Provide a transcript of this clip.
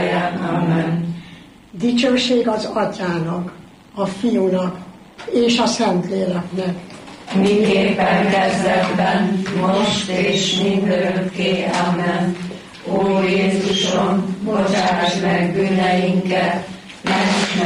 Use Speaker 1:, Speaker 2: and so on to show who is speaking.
Speaker 1: óráján. Amen.
Speaker 2: Dicsőség az Atyának, a Fiúnak és a Szentléleknek.
Speaker 1: Miképpen kezdetben, most és mindörökké. Amen. Ó Jézusom, bocsáss meg bűneinket, ments